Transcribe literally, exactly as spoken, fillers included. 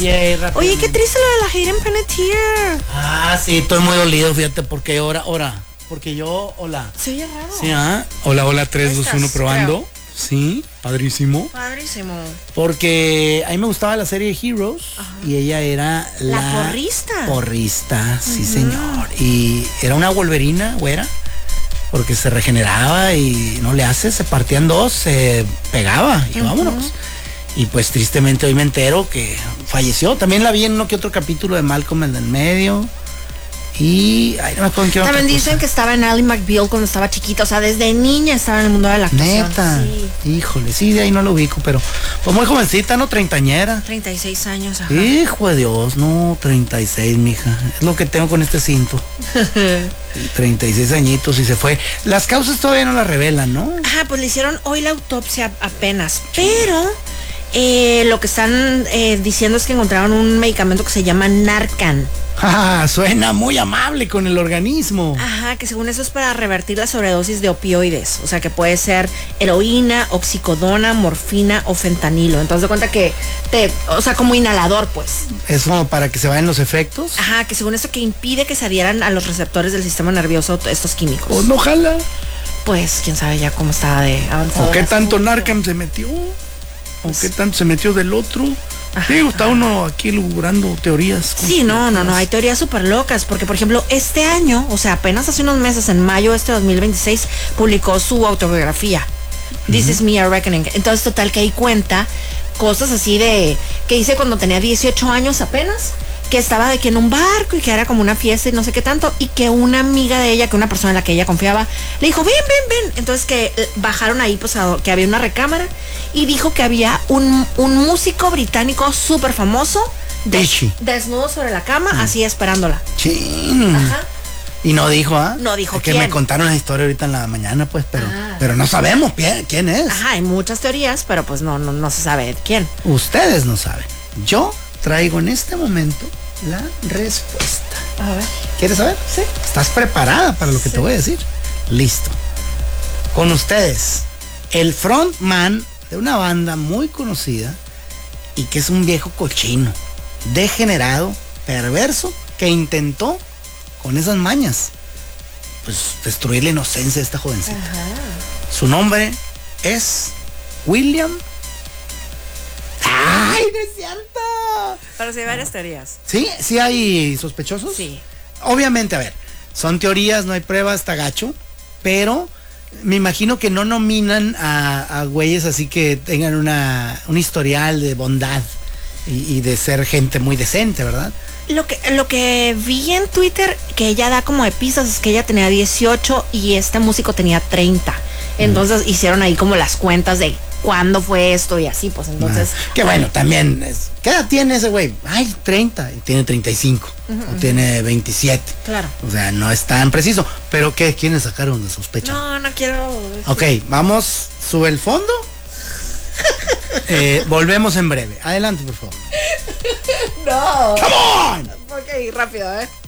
Yay, rápido. Oye, qué triste lo de la Hayden Panettiere. Ah, sí, estoy muy dolido, fíjate, porque ahora, ahora, porque yo, hola. Se oye raro. Sí, ah, hola, hola, tres, dos, uno, probando. Creo. Sí, padrísimo. Padrísimo. Porque a mí me gustaba la serie Heroes. Ajá. Y ella era la, la porrista. Porrista, sí, uh-huh. señor. Y era una wolverina, güera, porque se regeneraba y no le hace, se partía en dos, se pegaba y uh-huh. vámonos. Y pues tristemente hoy me entero que falleció. También la vi en uno que otro capítulo de Malcolm en el medio. Y ay, no me acuerdo en qué otra También dicen cosa. que estaba en Ally McBeal cuando estaba chiquita, o sea, desde niña estaba en el mundo de la actuación. Neta, sí. Híjole, sí, de ahí no lo ubico, pero pues muy jovencita, ¿no? Treintañera. treinta y seis años, ajá. Hijo de Dios, no, treinta y seis, mija. Es lo que tengo con este cinto. treinta y seis añitos y se fue. Las causas todavía no las revelan, ¿no? Ajá, pues le hicieron hoy la autopsia apenas, pero eh, lo que están eh, diciendo es que encontraron un medicamento que se llama Narcan. Ah, suena muy amable con el organismo. Ajá, que según eso es para revertir la sobredosis de opioides. O sea, que puede ser heroína, oxicodona, morfina o fentanilo. Entonces, de cuenta que te, o sea, como inhalador, pues. Es como para que se vayan los efectos. Ajá, que según eso que impide que se adhieran a los receptores del sistema nervioso estos químicos. Pues no jala. Pues, quién sabe ya cómo está de avanzado. ¿O qué tanto Narcan se metió? ¿O qué tanto se metió del otro? Ajá, sí, está uno aquí lubrando teorías. Sí, no, no, no, hay teorías súper locas, porque por ejemplo, este año, o sea, apenas hace unos meses, en mayo de este dos mil veintiséis, publicó su autobiografía, uh-huh. This is Me a Reckoning. Entonces, total, que ahí cuenta cosas así de, que hice cuando tenía dieciocho años apenas, que estaba de que en un barco y que era como una fiesta y no sé qué tanto, y que una amiga de ella, que una persona en la que ella confiaba, le dijo, ven, ven, ven. Entonces que bajaron ahí, pues a, que había una recámara, y dijo que había un, un músico británico súper famoso, des, desnudo sobre la cama, mm. así esperándola. Chin. Ajá. Y no dijo, ¿ah? ¿eh? No dijo es quién. Que me contaron la historia ahorita en la mañana, pues, pero, ah. pero no sabemos quién, quién es. Ajá, hay muchas teorías, pero pues no, no, no se sabe quién. Ustedes no saben. Yo traigo en este momento la respuesta. A ver. ¿Quieres saber? Sí. ¿Estás preparada para lo que sí. te voy a decir? Listo. Con ustedes, el frontman de una banda muy conocida y que es un viejo cochino, degenerado, perverso, que intentó con esas mañas pues destruir la inocencia de esta jovencita. Ajá. Su nombre es William. ¡Ay, no es cierto! Pero sí hay varias teorías. ¿Sí? ¿Sí hay sospechosos? Sí. Obviamente, a ver, son teorías, no hay pruebas, está gacho, pero me imagino que no nominan a, a güeyes así que tengan una, un historial de bondad y, y de ser gente muy decente, ¿verdad? Lo que, lo que vi en Twitter, que ella da como de pistas, es que ella tenía dieciocho y este músico tenía treinta. Entonces mm. hicieron ahí como las cuentas de cuándo fue esto y así, pues entonces. Ah, que bueno, también, es, ¿qué edad tiene ese güey? Ay, treinta, y tiene treinta y cinco, uh-huh, o uh-huh. tiene veintisiete. Claro. O sea, no es tan preciso. ¿Pero qué? ¿Quiénes sacaron de sospecha? No, no quiero. Ok, vamos, sube el fondo. eh, volvemos en breve. Adelante, por favor. No. Come on. Ok, rápido, ¿eh?